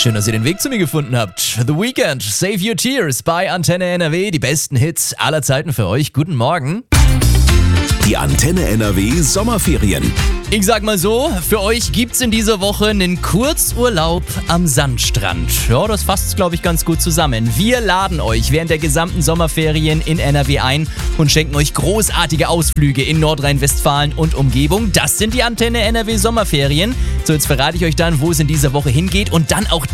Schön, dass ihr den Weg zu mir gefunden habt. The Weeknd, Save Your Tears bei Antenne NRW. Die besten Hits aller Zeiten für euch. Guten Morgen. Die Antenne NRW Sommerferien. Ich sag mal so, für euch gibt's in dieser Woche einen Kurzurlaub am Sandstrand. Ja, das fasst, glaube ich, ganz gut zusammen. Wir laden euch während der gesamten Sommerferien in NRW ein und schenken euch großartige Ausflüge in Nordrhein-Westfalen und Umgebung. Das sind die Antenne NRW Sommerferien. So, jetzt verrate ich euch dann, wo es in dieser Woche hingeht und dann auch